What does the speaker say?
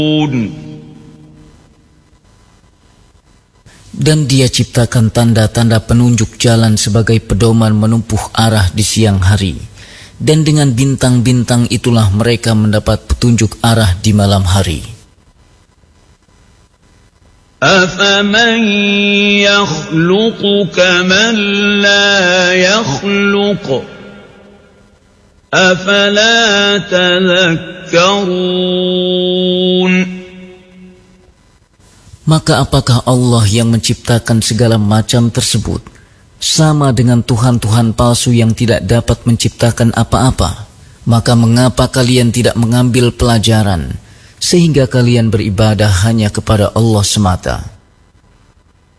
Dan Dia ciptakan tanda-tanda penunjuk jalan sebagai pedoman menempuh arah di siang hari. Dan dengan bintang-bintang itulah mereka mendapat petunjuk arah di malam hari. أَفَمَنْ يَخْلُقُ كَمَنْ لَا يَخْلُقُ أَفَلَا تَذَكَّرُونَ Maka apakah Allah yang menciptakan segala macam tersebut sama dengan Tuhan-Tuhan palsu yang tidak dapat menciptakan apa-apa? Maka mengapa kalian tidak mengambil pelajaran sehingga kalian beribadah hanya kepada Allah semata?